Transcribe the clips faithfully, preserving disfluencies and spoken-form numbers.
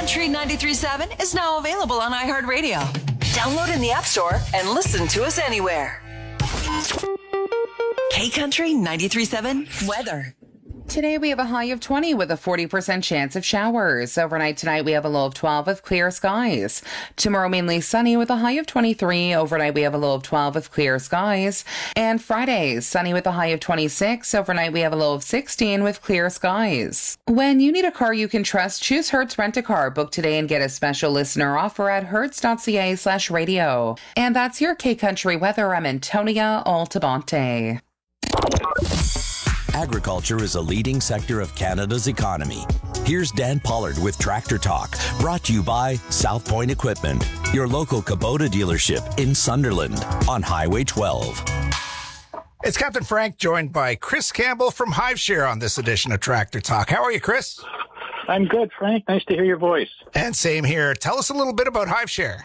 Country ninety-three point seven is now available on iHeartRadio. Download in the App Store and listen to us anywhere. K-Country ninety-three point seven weather. Today we have a high of twenty with a forty percent chance of showers. Overnight tonight we have a low of twelve with clear skies. Tomorrow mainly sunny with a high of twenty-three. Overnight we have a low of twelve with clear skies. And Friday, sunny with a high of twenty-six. Overnight we have a low of sixteen with clear skies. When you need a car you can trust, choose Hertz Rent-A-Car. Book today and get a special listener offer at hertz.ca slash radio. And that's your K-Country weather. I'm Antonia Altabonte. Agriculture is a leading sector of Canada's economy. Here's Dan Pollard with Tractor Talk, brought to you by South Point Equipment, your local Kubota dealership in Sunderland on Highway twelve. It's Captain Frank, joined by Chris Campbell from HiveShare on this edition of Tractor Talk. How are you, Chris? I'm good, Frank. Nice to hear your voice. And same here. Tell us a little bit about HiveShare.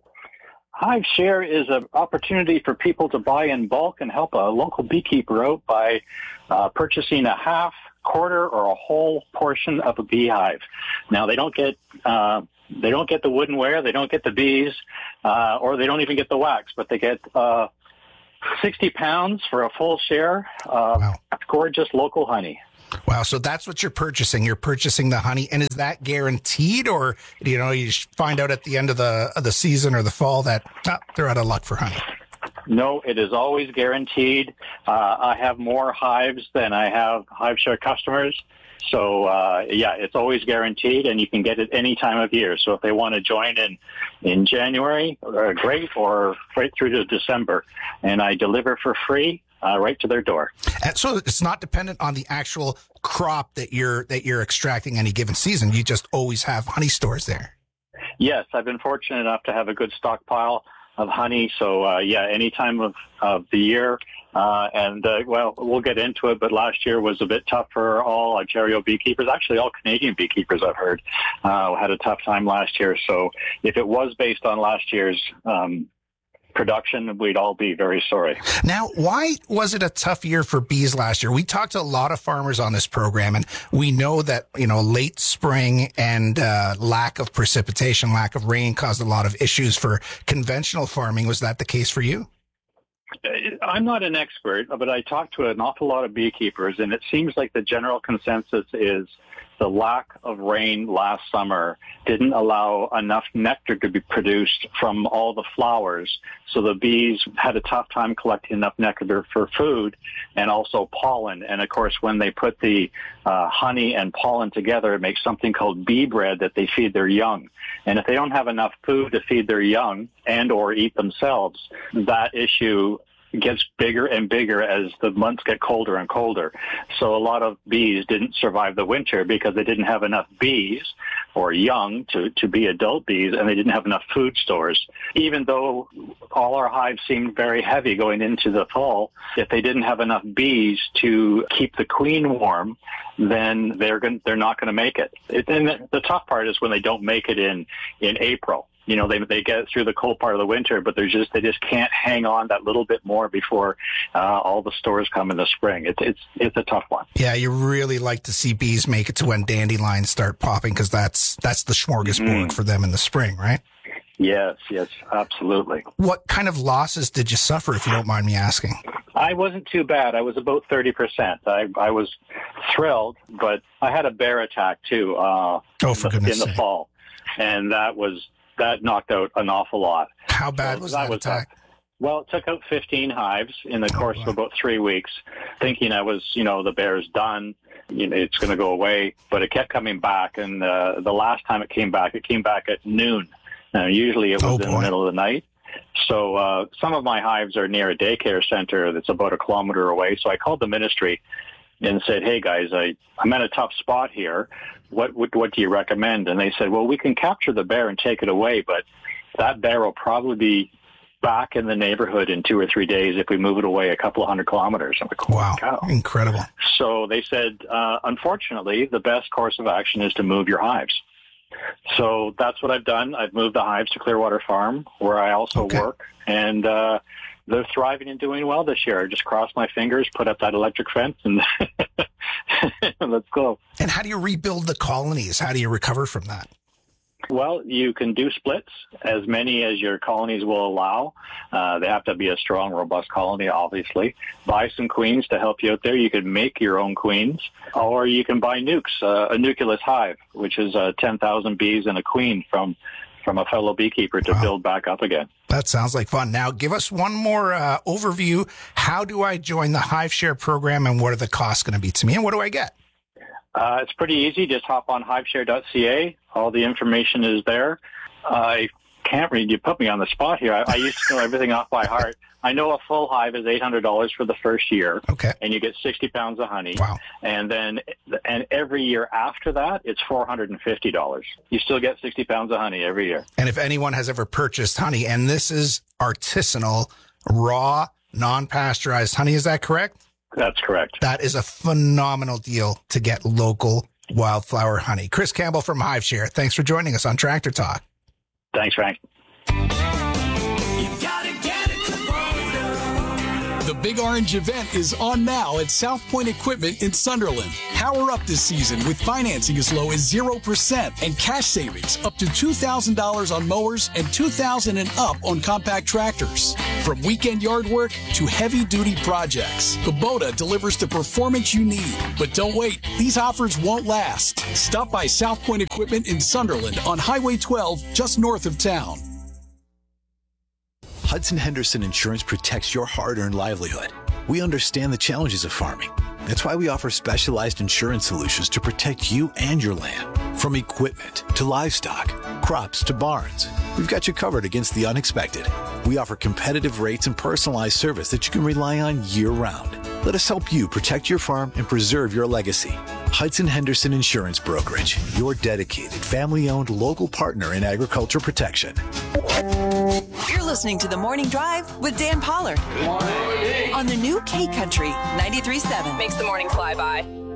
HiveShare is an opportunity for people to buy in bulk and help a local beekeeper out by uh, purchasing a half, quarter, or a whole portion of a beehive. Now, they don't get uh, they don't get the woodenware, they don't get the bees, uh, or they don't even get the wax, but they get uh, sixty pounds for a full share of wow. gorgeous local honey. Wow, so that's what you're purchasing. You're purchasing the honey, and is that guaranteed, or you know you find out at the end of the of the season or the fall that oh, they're out of luck for honey? No, it is always guaranteed. Uh, I have more hives than I have HiveShare customers, so uh, yeah, it's always guaranteed, and you can get it any time of year. So if they want to join in in January, uh, great, or right through to December, and I deliver for free. Uh, right to their door. And so it's not dependent on the actual crop that you're that you're extracting any given season. You just always have honey stores there. Yes, I've been fortunate enough to have a good stockpile of honey. So uh, yeah, any time of, of the year. Uh, and uh, well, we'll get into it. But last year was a bit tough for all Ontario beekeepers. Actually, all Canadian beekeepers I've heard uh, had a tough time last year. So if it was based on last year's um, production, we'd all be very sorry. Now, why was it a tough year for bees last year? We talked to a lot of farmers on this program, and we know that, you know, late spring and uh, lack of precipitation, lack of rain caused a lot of issues for conventional farming. Was that the case for you? I'm not an expert, but I talked to an awful lot of beekeepers, and it seems like the general consensus is the lack of rain last summer didn't allow enough nectar to be produced from all the flowers. So the bees had a tough time collecting enough nectar for food and also pollen. And of course, when they put the uh, honey and pollen together, it makes something called bee bread that they feed their young. And if they don't have enough food to feed their young and or eat themselves, that issue gets bigger and bigger as the months get colder and colder. So a lot of bees didn't survive the winter because they didn't have enough bees or young to, to be adult bees, and they didn't have enough food stores. Even though all our hives seemed very heavy going into the fall, if they didn't have enough bees to keep the queen warm, then they're going they're not going to make it. it. And the, the tough part is when they don't make it in, in April. You know, they they get through the cold part of the winter, but they're just they just can't hang on that little bit more before uh, all the stores come in the spring. It's it's it's a tough one. Yeah, you really like to see bees make it to when dandelions start popping, because that's that's the smorgasbord mm. for them in the spring, right? Yes, yes, absolutely. What kind of losses did you suffer, if you don't mind me asking? I wasn't too bad. I was about thirty percent. I I was thrilled, but I had a bear attack too. Uh, oh, for in the, goodness in the sake. fall, and that was. That knocked out an awful lot. How bad so was that, that was attack? Tough. Well, it took out fifteen hives in the oh, course wow. of about three weeks, thinking I was, you know, the bear's done, you know, it's going to go away. But it kept coming back, and uh, the last time it came back, it came back at noon. Now, usually it was oh, in the middle of the night. So uh, some of my hives are near a daycare center that's about a kilometer away. So I called the ministry and said, hey, guys, I, I'm at a tough spot here. What, what what do you recommend? And they said, well, we can capture the bear and take it away, but that bear will probably be back in the neighborhood in two or three days if we move it away a couple of hundred kilometers. I'm like, wow, cow. Incredible. So they said, uh, unfortunately, the best course of action is to move your hives. So that's what I've done. I've moved the hives to Clearwater Farm, where I also okay. work, and uh, they're thriving and doing well this year. I just crossed my fingers, put up that electric fence, and let's go. And how do you rebuild the colonies? How do you recover from that? Well, you can do splits, as many as your colonies will allow. Uh, they have to be a strong, robust colony, obviously. Buy some queens to help you out there. You can make your own queens, or you can buy nukes, uh, a nucleus hive, which is uh, ten thousand bees and a queen from from a fellow beekeeper to wow. build back up again. That sounds like fun. Now, give us one more uh, overview. How do I join the HiveShare program, and what are the costs going to be to me, and what do I get? Uh, it's pretty easy. Just hop on hiveshare dot c a. All the information is there. I can't read. You put me on the spot here. I, I used to know everything off by heart. I know a full hive is eight hundred dollars for the first year. Okay. And you get sixty pounds of honey. Wow. And then, and every year after that, it's four hundred fifty dollars. You still get sixty pounds of honey every year. And if anyone has ever purchased honey, and this is artisanal, raw, non-pasteurized honey, is that correct? That's correct. That is a phenomenal deal to get local wildflower honey. Chris Campbell from HiveShare, thanks for joining us on Tractor Talk. Thanks, Frank. The Big Orange event is on now at South Point Equipment in Sunderland. Power up this season with financing as low as zero percent and cash savings up to two thousand dollars on mowers and two thousand dollars and up on compact tractors. From weekend yard work to heavy-duty projects, Kubota delivers the performance you need. But don't wait, these offers won't last. Stop by South Point Equipment in Sunderland on Highway twelve, just north of town. Hudson Henderson Insurance protects your hard-earned livelihood. We understand the challenges of farming. That's why we offer specialized insurance solutions to protect you and your land. From equipment to livestock, crops to barns, we've got you covered against the unexpected. We offer competitive rates and personalized service that you can rely on year-round. Let us help you protect your farm and preserve your legacy. Hudson Henderson Insurance Brokerage, your dedicated, family-owned local partner in agriculture protection. You're listening to The Morning Drive with Dan Pollard. Good morning. On the new K Country ninety-three point seven. Makes the morning fly by.